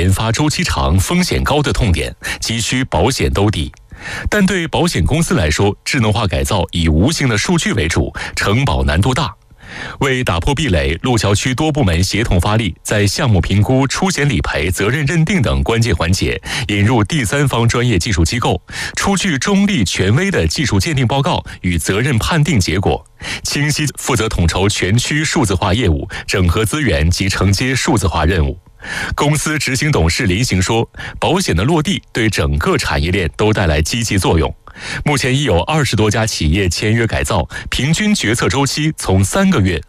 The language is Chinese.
研发周期长、风险高的痛点，急需保险兜底。但对保险公司来说，智能化改造以无形的数据为主，承保难度大。为打破壁垒，路桥区多部门协同发力，在项目评估、出险理赔、责任认定等关键环节，引入第三方专业技术机构，出具中立权威的技术鉴定报告与责任判定结果，清晰负责统筹全区数字化业务，整合资源及承接数字化任务。公司执行董事林行说，保险的落地对整个产业链都带来积极作用。目前已有20多家企业签约改造，平均决策周期从3个月